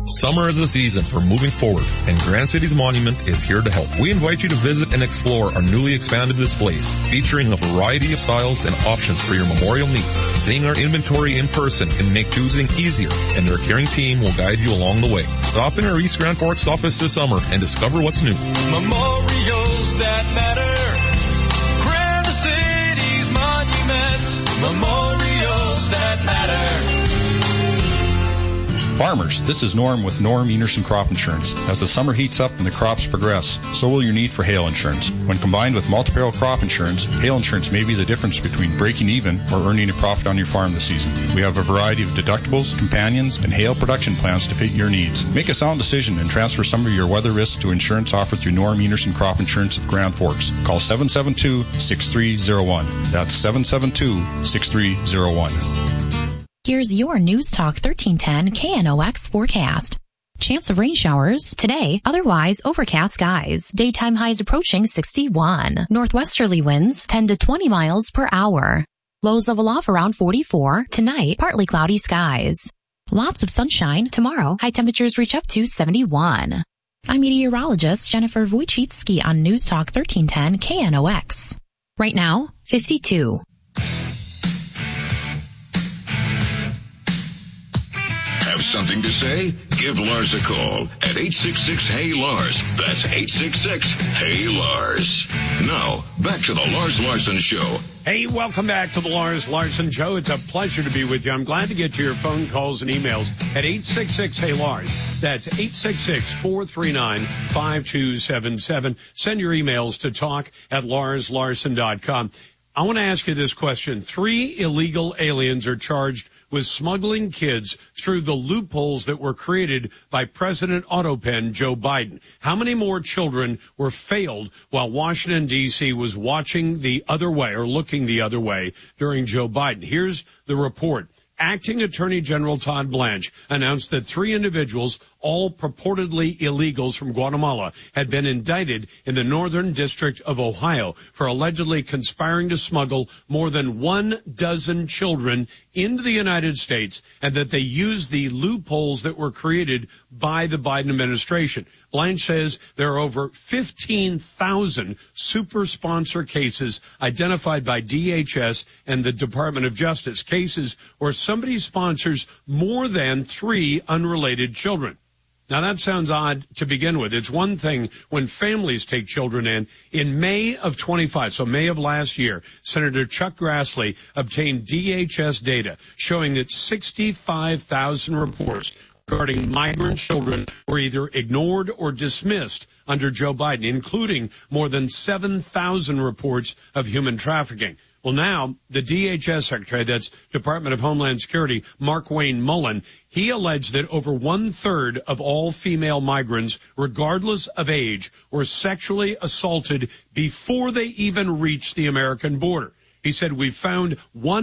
Summer is the season for moving forward, and Grand Cities Monument is here to help. We invite you to visit and explore our newly expanded displays, featuring a variety of styles and options for your memorial needs. Seeing our inventory in person can make choosing easier, and their caring team will guide you along the way. Stop in our East Grand Forks office this summer and discover what's new. Memorials that matter. Grand Cities Monument. Memorials that matter. Farmers, this is Norm with Norm Enerson Crop Insurance. As the summer heats up and the crops progress, so will your need for hail insurance. When combined with multi-peril crop insurance, hail insurance may be the difference between breaking even or earning a profit on your farm this season. We have a variety of deductibles, companions, and hail production plans to fit your needs. Make a sound decision and transfer some of your weather risks to insurance offered through Norm Enerson Crop Insurance of Grand Forks. Call 772-6301. That's 772-6301. Here's your News Talk 1310 KNOX forecast. Chance of rain showers today, otherwise overcast skies. Daytime highs approaching 61. Northwesterly winds 10 to 20 miles per hour. Lows level off around 44. Tonight, partly cloudy skies. Lots of sunshine. Tomorrow, high temperatures reach up to 71. I'm meteorologist Jennifer Wojcicki on News Talk 1310 KNOX. Right now, 52. Have something to say? Give Lars a call at 866-HEY-LARS. That's 866-HEY-LARS. Now, back to the Lars Larson Show. Hey, welcome back to the Lars Larson Show. It's a pleasure to be with you. I'm glad to get to your phone calls and emails at 866-HEY-LARS. That's 866-439-5277. Send your emails to talk@larslarson.com. I want to ask you this question. 3 illegal aliens are charged with smuggling kids through the loopholes that were created by President Autopen Joe Biden. How many more children were failed while Washington, D.C. was watching the other way or looking the other way during Joe Biden? Here's the report. Acting Attorney General Todd Blanche announced that 3 individuals, all purportedly illegals from Guatemala, had been indicted in the Northern District of Ohio for allegedly conspiring to smuggle more than 12 children into the United States, and that they used the loopholes that were created by the Biden administration. Blanche says there are over 15,000 super sponsor cases identified by DHS and the Department of Justice, cases where somebody sponsors more than 3 unrelated children. Now, that sounds odd to begin with. It's one thing when families take children in. In May of 25, so May of last year, Senator Chuck Grassley obtained DHS data showing that 65,000 reports regarding migrant children were either ignored or dismissed under Joe Biden, including more than 7,000 reports of human trafficking. Well, now, the DHS Secretary, that's Department of Homeland Security, Mark Wayne Mullen, he alleged that over 1/3 of all female migrants, regardless of age, were sexually assaulted before they even reached the American border. He said, we've found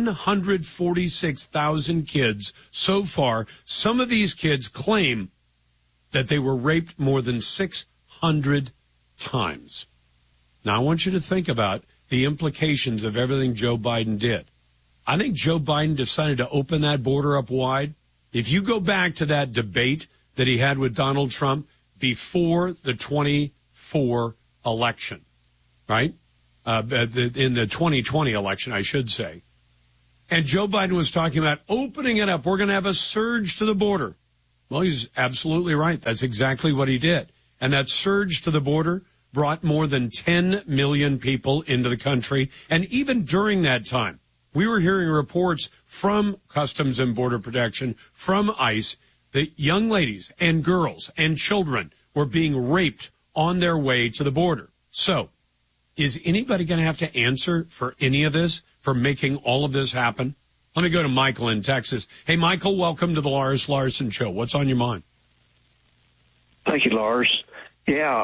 146,000 kids so far. Some of these kids claim that they were raped more than 600 times. Now, I want you to think about the implications of everything Joe Biden did. I think Joe Biden decided to open that border up wide. If you go back to that debate that he had with Donald Trump before the 24 election, right? In the 2020 election, I should say. And Joe Biden was talking about opening it up. We're going to have a surge to the border. Well, he's absolutely right. That's exactly what he did. And that surge to the border brought more than 10 million people into the country. And even during that time, we were hearing reports from Customs and Border Protection, from ICE, that young ladies and girls and children were being raped on their way to the border. So, is anybody going to have to answer for any of this, for making all of this happen? Let me go to Michael in Texas. Hey, Michael, welcome to the Lars Larson Show. What's on your mind? Thank you, Lars. Yeah,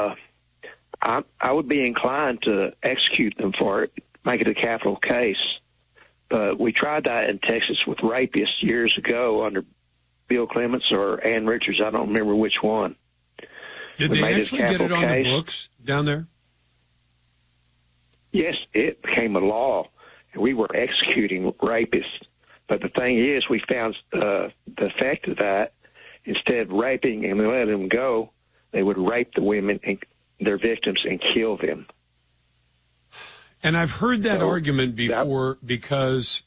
I would be inclined to execute them for it, make it a capital case. But we tried that in Texas with rapists years ago under Bill Clements or Ann Richards. I don't remember which one. Did they actually get it on the books down there? Yes, it became a law, and we were executing rapists. But the thing is, we found the effect of that instead of raping and letting them go, they would rape the women and their victims and kill them. And I've heard that argument before because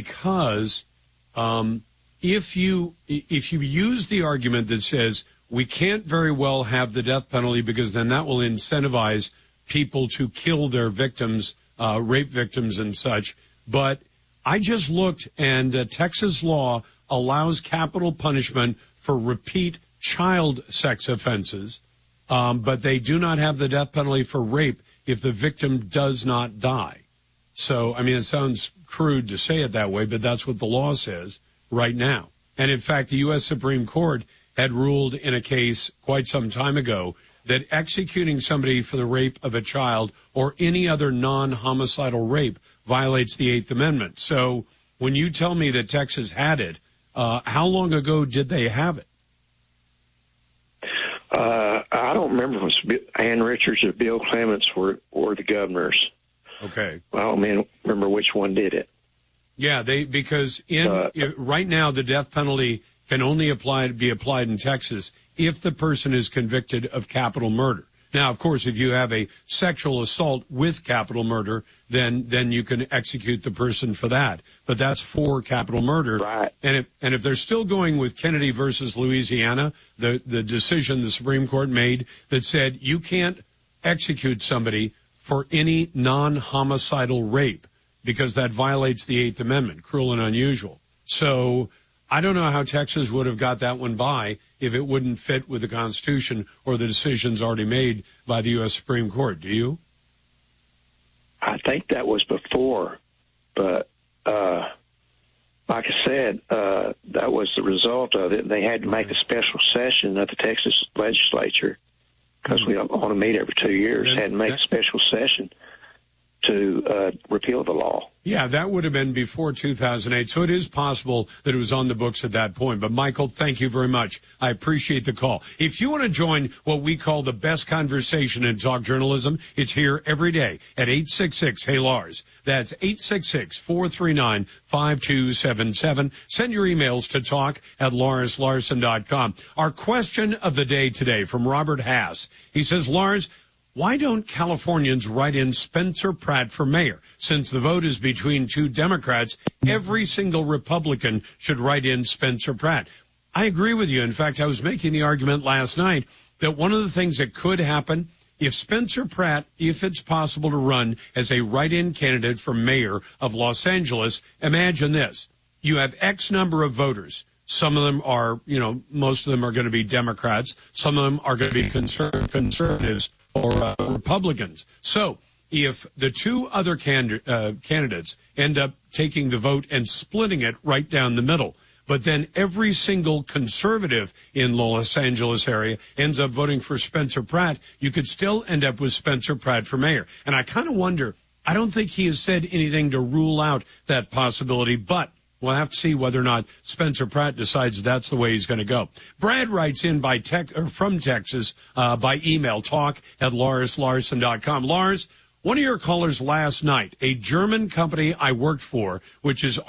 if you use the argument that says we can't very well have the death penalty because then that will incentivize people to kill their victims, rape victims and such. But I just looked, and Texas law allows capital punishment for repeat child sex offenses, but they do not have the death penalty for rape if the victim does not die. So, I mean, it sounds crude to say it that way, but that's what the law says right now. And in fact, the U.S. Supreme Court had ruled in a case quite some time ago that executing somebody for the rape of a child or any other non-homicidal rape violates the Eighth Amendment. So when you tell me that Texas had it, how long ago did they have it? I don't remember if it was Ann Richards or Bill Clements were the governors. Okay. I don't remember which one did it. Yeah, because right now the death penalty can only be applied in Texas if the person is convicted of capital murder. Now, of course, if you have a sexual assault with capital murder, then you can execute the person for that. But that's for capital murder. Right. And if they're still going with Kennedy versus Louisiana, the decision the Supreme Court made that said you can't execute somebody for any non-homicidal rape because that violates the Eighth Amendment, cruel and unusual. So I don't know how Texas would have got that one by if it wouldn't fit with the Constitution or the decisions already made by the U.S. Supreme Court. Do you? I think that was before, but like I said, that was the result of it. They had to make a special session of the Texas legislature because we want to meet every 2 years. Had to make a special session to repeal the law. Yeah, that would have been before 2008, so it is possible that it was on the books at that point. But, Michael, thank you very much. I appreciate the call. If you want to join what we call the best conversation in talk journalism, it's here every day at 866-HEY-LARS. That's 866-439-5277. Send your emails to talk@LarsLarson.com. Our question of the day today from Robert Haas. He says, Lars, why don't Californians write in Spencer Pratt for mayor? Since the vote is between two Democrats, every single Republican should write in Spencer Pratt. I agree with you. In fact, I was making the argument last night that one of the things that could happen if Spencer Pratt, if it's possible to run as a write-in candidate for mayor of Los Angeles, imagine this. You have X number of voters. Some of them are, most of them are going to be Democrats. Some of them are going to be conservatives or Republicans. So if the two other candidates end up taking the vote and splitting it right down the middle, but then every single conservative in the Los Angeles area ends up voting for Spencer Pratt, you could still end up with Spencer Pratt for mayor. And I kind of wonder, I don't think he has said anything to rule out that possibility, but we'll have to see whether or not Spencer Pratt decides that's the way he's going to go. Brad writes in from Texas by email, talk@LarsLarson.com. Lars, one of your callers last night, a German company I worked for, which is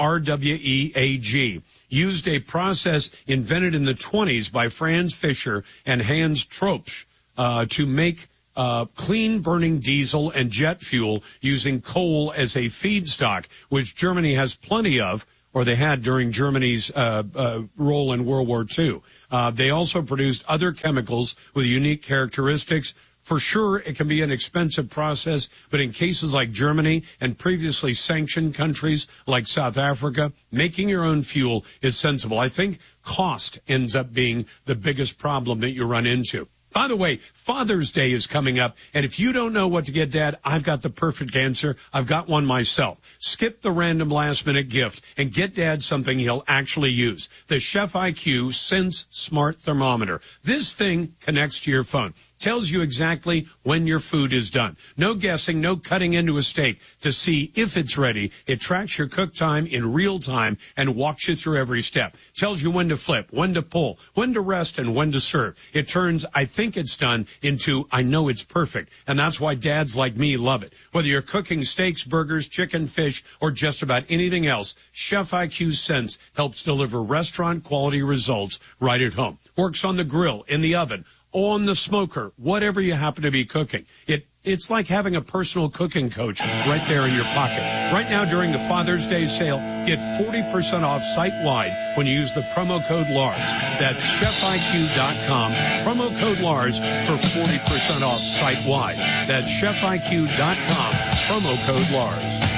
RWE used a process invented in the 1920s by Franz Fischer and Hans Tropsch to make clean burning diesel and jet fuel using coal as a feedstock, which Germany has plenty of, or they had during Germany's role in World War II. They also produced other chemicals with unique characteristics. For sure, it can be an expensive process, but in cases like Germany and previously sanctioned countries like South Africa, making your own fuel is sensible. I think cost ends up being the biggest problem that you run into. By the way, Father's Day is coming up, and if you don't know what to get Dad, I've got the perfect answer. I've got one myself. Skip the random last-minute gift and get Dad something he'll actually use. The Chef IQ Sense Smart Thermometer. This thing connects to your phone. tells you exactly when your food is done. No guessing, no cutting into a steak to see if it's ready. It tracks your cook time in real time and walks you through every step. Tells you when to flip, when to pull, when to rest, and when to serve. It turns I think it's done into I know it's perfect. And that's why dads like me love it. Whether you're cooking steaks, burgers, chicken, fish, or just about anything else, Chef IQ Sense helps deliver restaurant quality results right at home. Works on the grill, in the oven, on the smoker, whatever you happen to be cooking. It's like having a personal cooking coach right there in your pocket. Right now during the Father's Day sale, get 40% off site-wide when you use the promo code LARS. That's ChefIQ.com, promo code LARS for 40% off site-wide. That's ChefIQ.com, promo code LARS.